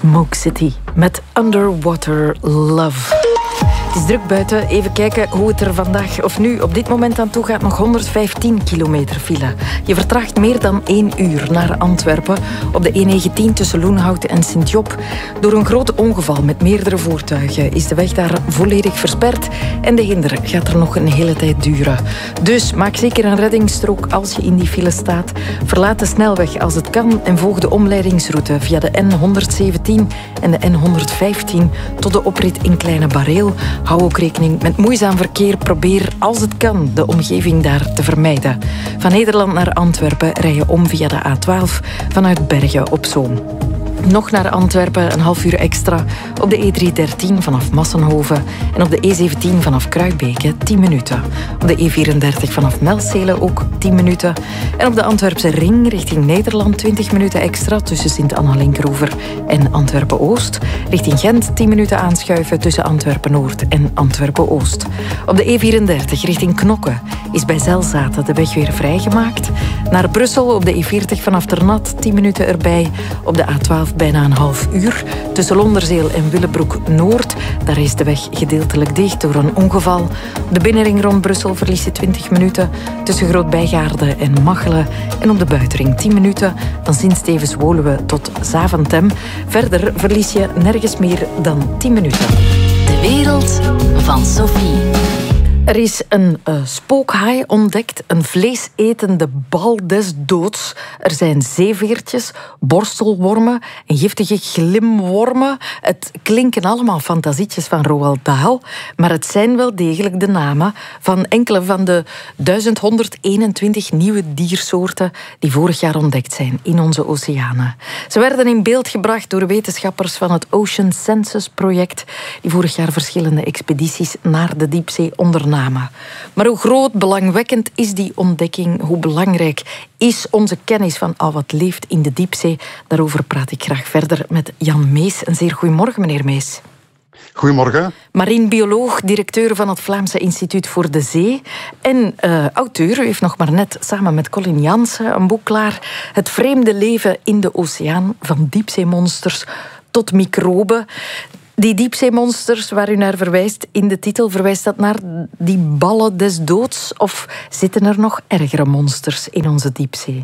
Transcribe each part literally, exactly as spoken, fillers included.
Smoke City met Underwater Love. Het is druk buiten. Even kijken hoe het er vandaag of nu op dit moment aan toe gaat. Nog honderdvijftien kilometer file. Je vertraagt meer dan één uur naar Antwerpen op de E negentien tussen Loenhout en Sint-Job. Door een groot ongeval met meerdere voertuigen is de weg daar volledig versperd en de hinder gaat er nog een hele tijd duren. Dus maak zeker een reddingsstrook als je in die file staat. Verlaat de snelweg als het kan en volg de omleidingsroute via de N honderdzeventien en de N honderdvijftien tot de oprit in Kleine Bareel. Hou ook rekening met moeizaam verkeer. Probeer, als het kan, de omgeving daar te vermijden. Van Nederland naar Antwerpen rij je om via de A twaalf vanuit Bergen op Zoom. Nog naar Antwerpen, een half uur extra. Op de E driehonderddertien vanaf Massenhoven en op de E zeventien vanaf Kruibeke tien minuten. Op de E vierendertig vanaf Melcelen ook tien minuten. En op de Antwerpse ring richting Nederland twintig minuten extra tussen Sint-Anna-Linkeroever en Antwerpen-Oost. Richting Gent tien minuten aanschuiven tussen Antwerpen-Noord en Antwerpen-Oost. Op de E vierendertig richting Knokke is bij Zelzaten de weg weer vrijgemaakt. Naar Brussel op de E veertig vanaf Ternat tien minuten erbij. Op de A twaalf bijna een half uur. Tussen Londerzeel en Willebroek-Noord. Daar is de weg gedeeltelijk dicht door een ongeval. Op de binnenring rond Brussel verlies je twintig minuten. Tussen Groot-Bijgaarde en Machelen. En op de buitenring tien minuten. Van Sint-Stevens-Woluwe tot Zaventem. Verder verlies je nergens meer dan tien minuten. De wereld van Sophie. Er is een uh, spookhaai ontdekt, een vleesetende bal des doods. Er zijn zeeveertjes, borstelwormen en giftige glimwormen. Het klinken allemaal fantasietjes van Roald Dahl, maar het zijn wel degelijk de namen van enkele van de duizend honderdeenentwintig nieuwe diersoorten die vorig jaar ontdekt zijn in onze oceanen. Ze werden in beeld gebracht door wetenschappers van het Ocean Census Project, die vorig jaar verschillende expedities naar de diepzee ondernamen. Maar hoe groot, belangwekkend is die ontdekking? Hoe belangrijk is onze kennis van al wat leeft in de diepzee? Daarover praat ik graag verder met Jan Mees. Een zeer goedemorgen, meneer Mees. Goedemorgen. Marinebioloog, directeur van het Vlaamse Instituut voor de Zee. En uh, auteur, u heeft nog maar net samen met Colin Jansen een boek klaar. Het vreemde leven in de oceaan, van diepzeemonsters tot microben. Die diepzeemonsters waar u naar verwijst in de titel, verwijst dat naar die ballen des doods? Of zitten er nog ergere monsters in onze diepzee?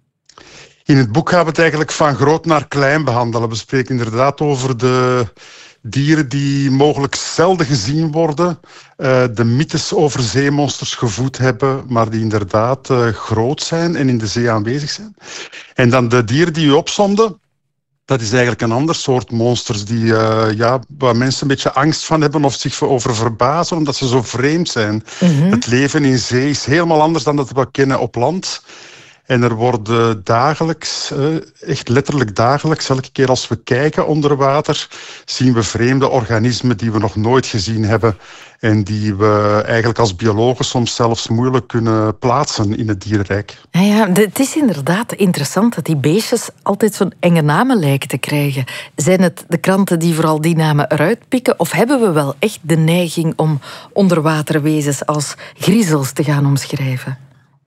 In het boek gaan we het eigenlijk van groot naar klein behandelen. We spreken inderdaad over de dieren die mogelijk zelden gezien worden. Uh, de mythes over zeemonsters gevoed hebben, maar die inderdaad uh, groot zijn en in de zee aanwezig zijn. En dan de dieren die u opsomde. Dat is eigenlijk een ander soort monsters die, uh, ja, waar mensen een beetje angst van hebben of zich over verbazen, omdat ze zo vreemd zijn. Mm-hmm. Het leven in zee is helemaal anders dan dat we kennen op land. En er worden dagelijks, echt letterlijk dagelijks, elke keer als we kijken onder water, zien we vreemde organismen die we nog nooit gezien hebben en die we eigenlijk als biologen soms zelfs moeilijk kunnen plaatsen in het dierenrijk. Ja, ja, het is inderdaad interessant dat die beestjes altijd zo'n enge namen lijken te krijgen. Zijn het de kranten die vooral die namen eruit pikken, of hebben we wel echt de neiging om onderwaterwezens als griezels te gaan omschrijven?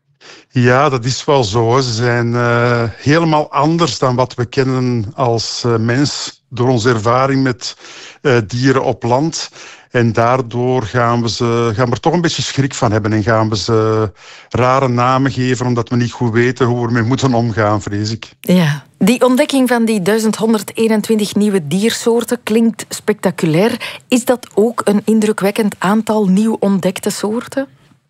Ja, dat is wel zo. Ze zijn uh, helemaal anders dan wat we kennen als uh, mens door onze ervaring met uh, dieren op land. En daardoor gaan we, ze, gaan we er toch een beetje schrik van hebben en gaan we ze rare namen geven omdat we niet goed weten hoe we ermee moeten omgaan, vrees ik. Ja, die ontdekking van die duizend honderdeenentwintig nieuwe diersoorten klinkt spectaculair. Is dat ook een indrukwekkend aantal nieuw ontdekte soorten?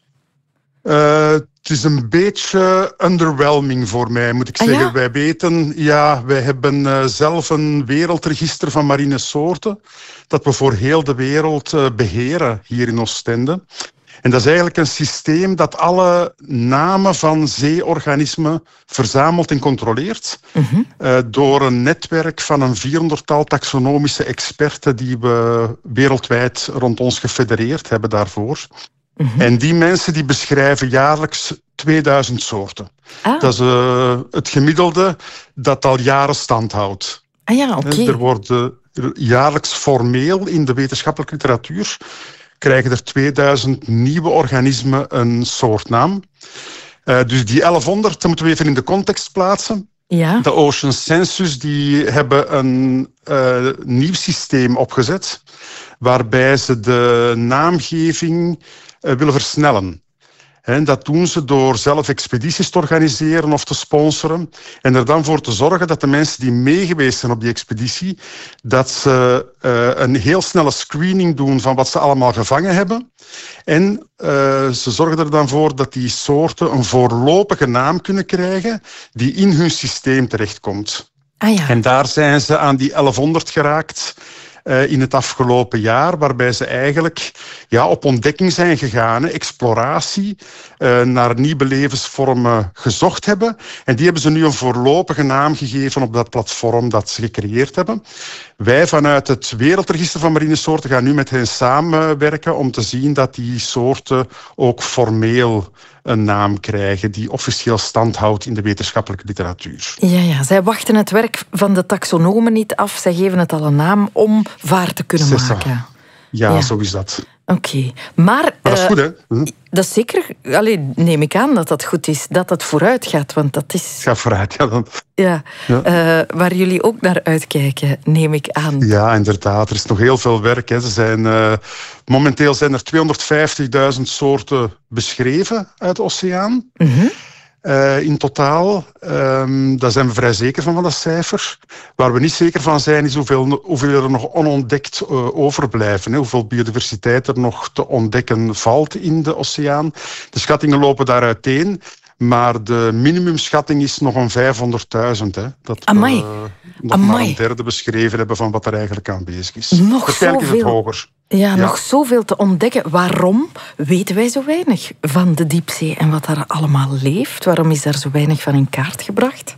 Uh, het is een beetje underwhelming voor mij, moet ik zeggen. Ah, ja? Wij weten, ja, wij hebben uh, zelf een wereldregister van marine soorten dat we voor heel de wereld uh, beheren hier in Oostende. En dat is eigenlijk een systeem dat alle namen van zeeorganismen verzamelt en controleert. Mm-hmm. Uh, door een netwerk van een vierhonderdtal taxonomische experten die we wereldwijd rond ons gefedereerd hebben daarvoor. Mm-hmm. En die mensen die beschrijven jaarlijks tweeduizend soorten. Ah. Dat is uh, het gemiddelde dat al jaren stand houdt. Ah ja, oké. Okay. Er worden jaarlijks formeel in de wetenschappelijke literatuur krijgen er tweeduizend nieuwe organismen een soortnaam. Uh, dus die elfhonderd, dat moeten we even in de context plaatsen. Ja. De Ocean Census die hebben een uh, nieuw systeem opgezet waarbij ze de naamgeving uh, willen versnellen. En dat doen ze door zelf expedities te organiseren of te sponsoren. En er dan voor te zorgen dat de mensen die meegeweest zijn op die expeditie, dat ze uh, een heel snelle screening doen van wat ze allemaal gevangen hebben. En uh, ze zorgen er dan voor dat die soorten een voorlopige naam kunnen krijgen die in hun systeem terechtkomt. Ah, ja. En daar zijn ze aan die elfhonderd geraakt uh, in het afgelopen jaar, waarbij ze eigenlijk ja, op ontdekking zijn gegaan, hè, exploratie, uh, naar nieuwe levensvormen gezocht hebben. En die hebben ze nu een voorlopige naam gegeven op dat platform dat ze gecreëerd hebben. Wij vanuit het Wereldregister van Marine Soorten gaan nu met hen samenwerken om te zien dat die soorten ook formeel een naam krijgen die officieel stand houdt in de wetenschappelijke literatuur. Ja, ja, zij wachten het werk van de taxonomen niet af. Zij geven het al een naam om vaart te kunnen Cessa. maken. Ja, Ja. zo is dat. Oké, okay. maar... Maar dat is uh, goed, hè? Hm? Dat is zeker... Allee, neem ik aan dat dat goed is, dat het vooruit gaat, want dat is... Het gaat vooruit, ja. Dan. Ja, Ja. uh, waar jullie ook naar uitkijken, neem ik aan. Ja, inderdaad. Er is nog heel veel werk. Hè. Ze zijn, uh, momenteel zijn er tweehonderdvijftigduizend soorten beschreven uit de oceaan. Mm-hmm. Uh, in totaal. Um, daar zijn we vrij zeker van, van dat cijfer. Waar we niet zeker van zijn, is hoeveel, hoeveel er nog onontdekt uh, overblijven. Hè. Hoeveel biodiversiteit er nog te ontdekken valt in de oceaan. De schattingen lopen daar uiteen. Maar de minimumschatting is nog een vijfhonderdduizend. Hè. Dat Amai. we uh, nog Amai. maar een derde beschreven hebben van wat er eigenlijk aanwezig is. Nog Waarschijnlijk is het zoveel. hoger. Ja, Ja. nog zoveel te ontdekken. Waarom weten wij zo weinig van de diepzee en wat daar allemaal leeft? Waarom is daar zo weinig van in kaart gebracht?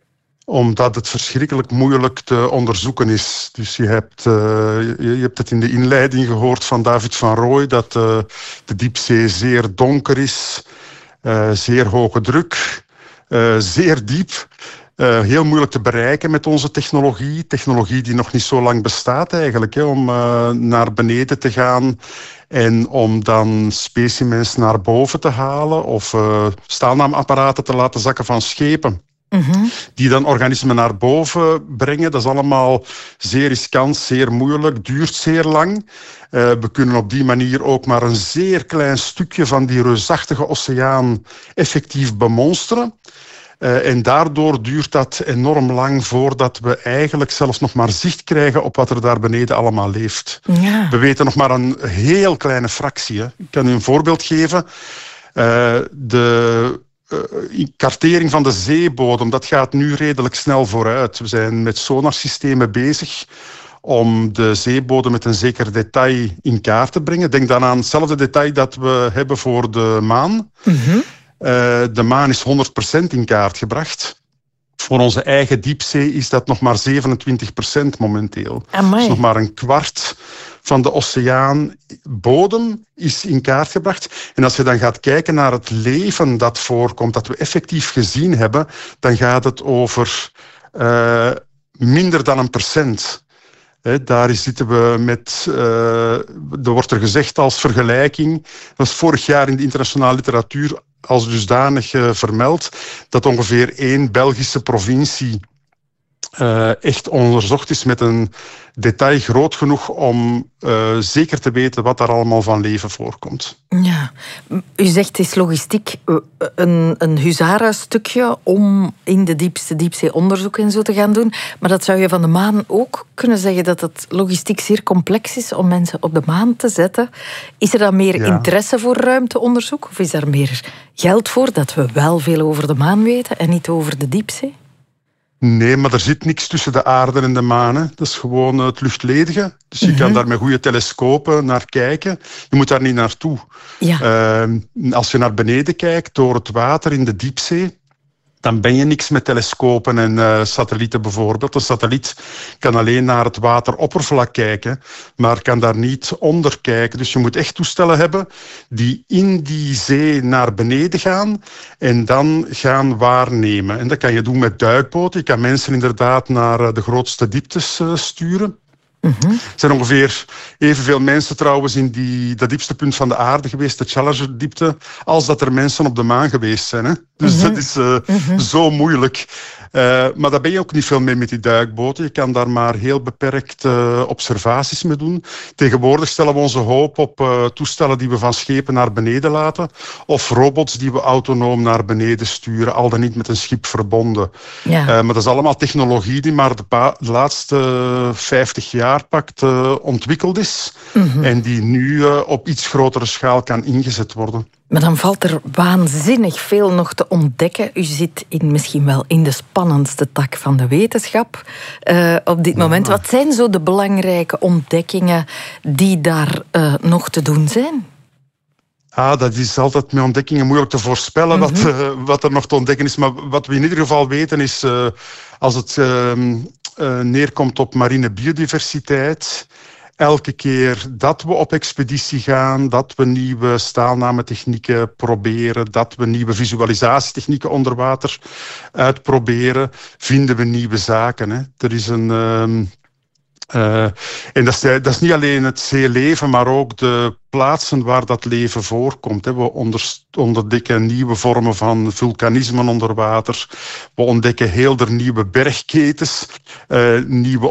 Omdat het verschrikkelijk moeilijk te onderzoeken is. Dus je hebt, uh, je, je hebt het in de inleiding gehoord van David van Rooij, dat uh, de diepzee zeer donker is, uh, zeer hoge druk, uh, zeer diep. Uh, heel moeilijk te bereiken met onze technologie. Technologie die nog niet zo lang bestaat eigenlijk, hè, om uh, naar beneden te gaan en om dan specimens naar boven te halen of uh, staalnaamapparaten te laten zakken van schepen. Mm-hmm. Die dan organismen naar boven brengen. Dat is allemaal zeer riskant, zeer moeilijk, duurt zeer lang. Uh, we kunnen op die manier ook maar een zeer klein stukje van die reusachtige oceaan effectief bemonsteren. Uh, en daardoor duurt dat enorm lang voordat we eigenlijk zelfs nog maar zicht krijgen op wat er daar beneden allemaal leeft. Ja. We weten nog maar een heel kleine fractie. Hè. Ik kan u een voorbeeld geven. Uh, de uh, kartering van de zeebodem, dat gaat nu redelijk snel vooruit. We zijn met sonarsystemen bezig om de zeebodem met een zeker detail in kaart te brengen. Denk dan aan hetzelfde detail dat we hebben voor de maan. Mm-hmm. Uh, de maan is honderd procent in kaart gebracht. Voor onze eigen diepzee is dat nog maar zevenentwintig procent momenteel. Amai. Dus nog maar een kwart van de oceaanbodem is in kaart gebracht. En als je dan gaat kijken naar het leven dat voorkomt, dat we effectief gezien hebben, dan gaat het over uh, minder dan een procent. He, daar zitten we met, uh, er wordt er gezegd als vergelijking, dat is vorig jaar in de internationale literatuur als dusdanig uh, vermeld, dat ongeveer één Belgische provincie uh, echt onderzocht is met een detail groot genoeg om uh, zeker te weten wat daar allemaal van leven voorkomt. Ja, u zegt het is logistiek een, een huzarenstukje om in de diepste diepzee onderzoek en zo te gaan doen. Maar dat zou je van de maan ook kunnen zeggen, dat het logistiek zeer complex is om mensen op de maan te zetten. Is er dan meer Ja. interesse voor ruimteonderzoek? Of is er meer geld voor dat we wel veel over de maan weten en niet over de diepzee? Nee, maar er zit niks tussen de aarde en de maan. Hè. Dat is gewoon het luchtledige. Dus je Mm-hmm. kan daar met goede telescopen naar kijken. Je moet daar niet naartoe. Ja. Uh, als je naar beneden kijkt door het water in de diepzee, dan ben je niks met telescopen en uh, satellieten bijvoorbeeld. Een satelliet kan alleen naar het wateroppervlak kijken, maar kan daar niet onder kijken. Dus je moet echt toestellen hebben die in die zee naar beneden gaan en dan gaan waarnemen. En dat kan je doen met duikboten. Je kan mensen inderdaad naar de grootste dieptes uh, sturen. Mm-hmm. Er zijn ongeveer evenveel mensen trouwens in die, dat diepste punt van de aarde geweest, de Challenger-diepte, als dat er mensen op de maan geweest zijn. Hè? Dus Mm-hmm. dat is uh, Mm-hmm. zo moeilijk. Uh, maar daar ben je ook niet veel mee met die duikboten. Je kan daar maar heel beperkt uh, observaties mee doen. Tegenwoordig stellen we onze hoop op uh, toestellen die we van schepen naar beneden laten. Of robots die we autonoom naar beneden sturen, al dan niet met een schip verbonden. Ja. Uh, maar dat is allemaal technologie die maar de, pa- de laatste uh, vijftig jaar pakt uh, ontwikkeld is. Mm-hmm. En die nu uh, op iets grotere schaal kan ingezet worden. Maar dan valt er waanzinnig veel nog te ontdekken. U zit in, misschien wel in de spannendste tak van de wetenschap uh, op dit moment. Ja. Wat zijn zo de belangrijke ontdekkingen die daar uh, nog te doen zijn? Ah, dat is altijd met ontdekkingen moeilijk te voorspellen mm-hmm. wat, uh, wat er nog te ontdekken is. Maar wat we in ieder geval weten is, uh, als het uh, uh, neerkomt op mariene biodiversiteit, elke keer dat we op expeditie gaan, dat we nieuwe staalnametechnieken proberen, dat we nieuwe visualisatietechnieken onder water uitproberen, vinden we nieuwe zaken. Hè. Er is een... Um, uh, en dat is, dat is niet alleen het zeeleven, maar ook de plaatsen waar dat leven voorkomt. Hè. We onder, ontdekken nieuwe vormen van vulkanismen onder water. We ontdekken heel de nieuwe bergketens, uh, nieuwe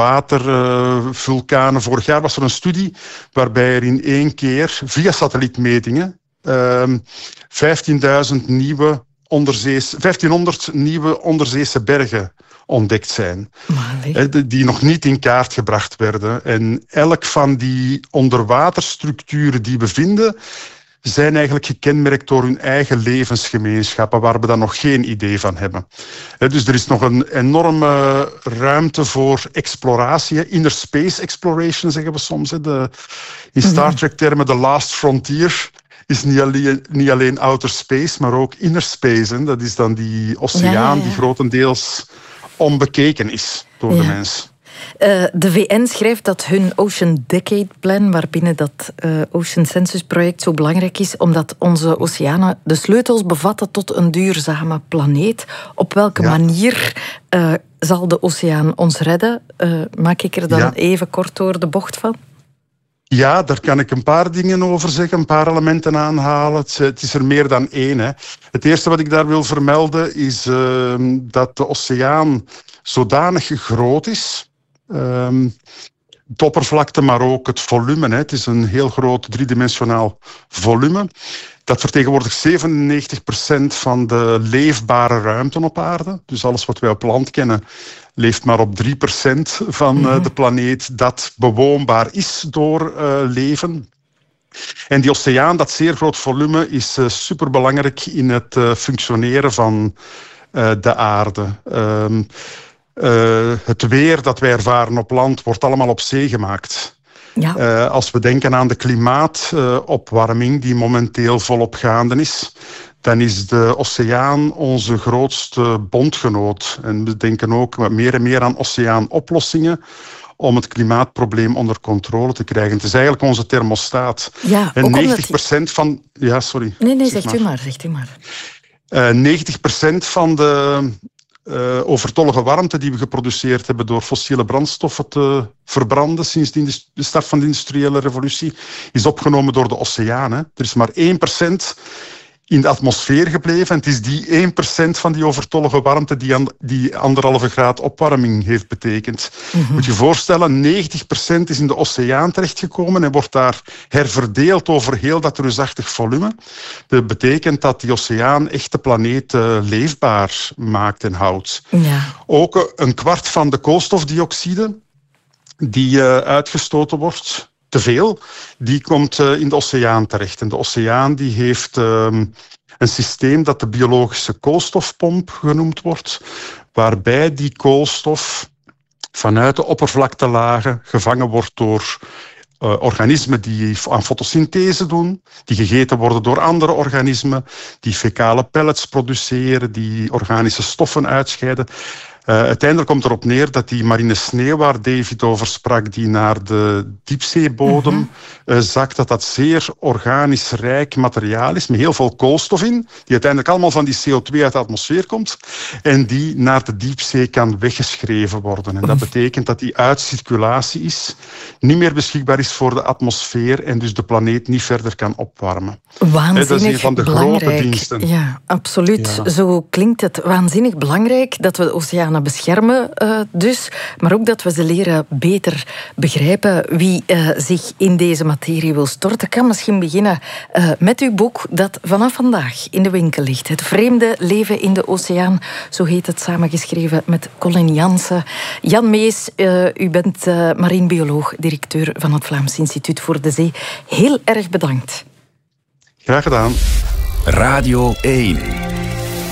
onderwatervulkanen. Uh, Vorig jaar was er een studie waarbij er in één keer, via satellietmetingen, uh, vijftienduizend nieuwe onderzees, vijftienhonderd nieuwe onderzeese bergen ontdekt zijn. He, die nog niet in kaart gebracht werden. En elk van die onderwaterstructuren die we vinden, zijn eigenlijk gekenmerkt door hun eigen levensgemeenschappen, waar we dan nog geen idee van hebben. He, dus er is nog een enorme ruimte voor exploratie. Inner space exploration zeggen we soms. He. De, in Star Trek-termen de last frontier is niet alleen, niet alleen outer space, maar ook inner space. He. Dat is dan die oceaan ja, ja, ja. die grotendeels onbekeken is door ja. de mens. Uh, de V N schrijft dat hun Ocean Decade Plan, waarbinnen dat uh, Ocean Census project zo belangrijk is, omdat onze oceanen de sleutels bevatten tot een duurzame planeet. Op welke ja. manier uh, zal de oceaan ons redden? Uh, maak ik er dan ja. even kort door de bocht van? Ja, daar kan ik een paar dingen over zeggen, een paar elementen aanhalen. Het, het is er meer dan één. Hè. Het eerste wat ik daar wil vermelden is uh, dat de oceaan zodanig groot is. Uh, het oppervlakte, maar ook het volume. Hè. Het is een heel groot driedimensionaal volume. Dat vertegenwoordigt zevenennegentig procent van de leefbare ruimte op aarde. Dus alles wat wij op land kennen, leeft maar op drie procent van uh, de planeet dat bewoonbaar is door uh, leven. En die oceaan, dat zeer groot volume, is uh, superbelangrijk in het uh, functioneren van uh, de aarde. Uh, uh, het weer dat wij ervaren op land wordt allemaal op zee gemaakt. Ja. Uh, als we denken aan de klimaatopwarming uh, die momenteel volop gaande is, dan is de oceaan onze grootste bondgenoot. En we denken ook meer en meer aan oceaanoplossingen om het klimaatprobleem onder controle te krijgen. Het is eigenlijk onze thermostaat. Ja, en negentig procent van... Ja, sorry. Nee, nee, zeg, zeg u maar. Zegt u maar. Uh, negentig procent van de uh, overtollige warmte die we geproduceerd hebben door fossiele brandstoffen te verbranden sinds de start van de industriële revolutie, is opgenomen door de oceaan. Hè. Er is maar één procent in de atmosfeer gebleven. En het is die één procent van die overtollige warmte die, an, die anderhalve graad opwarming heeft betekend. Mm-hmm. Moet je je voorstellen, negentig procent is in de oceaan terechtgekomen en wordt daar herverdeeld over heel dat reusachtig volume. Dat betekent dat die oceaan echt de planeet uh, leefbaar maakt en houdt. Ja. Ook een kwart van de koolstofdioxide die uh, uitgestoten wordt, te veel, die komt uh, in de oceaan terecht. En de oceaan die heeft uh, een systeem dat de biologische koolstofpomp genoemd wordt, waarbij die koolstof vanuit de oppervlaktelagen gevangen wordt door uh, organismen die aan fotosynthese doen, die gegeten worden door andere organismen, die fecale pellets produceren, die organische stoffen uitscheiden. Uh, uiteindelijk komt erop neer dat die marine sneeuw waar David over sprak, die naar de diepzeebodem mm-hmm. uh, zakt, dat dat zeer organisch rijk materiaal is, met heel veel koolstof in, die uiteindelijk allemaal van die C O twee uit de atmosfeer komt en die naar de diepzee kan weggeschreven worden. En dat betekent dat die uit circulatie is, niet meer beschikbaar is voor de atmosfeer en dus de planeet niet verder kan opwarmen. Waanzinnig dat is een van de belangrijk. grote diensten. Ja, absoluut. Ja. Zo klinkt het. Waanzinnig belangrijk dat we de oceanen beschermen uh, dus, maar ook dat we ze leren beter begrijpen. Wie uh, zich in deze materie wil storten, kan misschien beginnen uh, met uw boek dat vanaf vandaag in de winkel ligt. Het vreemde leven in de oceaan, zo heet het, samengeschreven met Colin Jansen. Jan Mees, uh, u bent uh, marinebioloog, directeur van het Vlaams Instituut voor de Zee. Heel erg bedankt. Graag gedaan. Radio één.